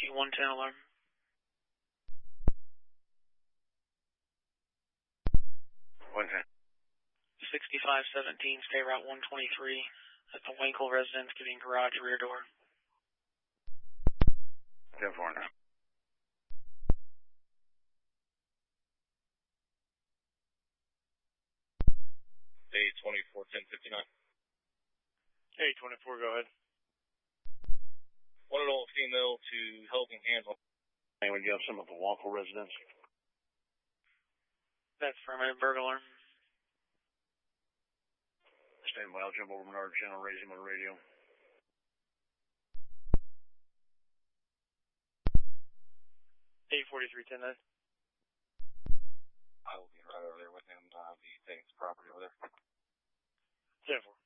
110 alarm. 110. 6517, stay route 123 at the Winkle residence, giving garage rear door. 10-4 now. Hey, 24, 1059. Hey, 24, go ahead. One adult female to Helping Hands on. And we got some at the Winkle residence. That's affirmative, burglar alarm. Stand by, I'll jump over Menard channel, raise him on the radio. Hey, 4310. I will be right over there with him. I'll be taking his property over there. 10-4.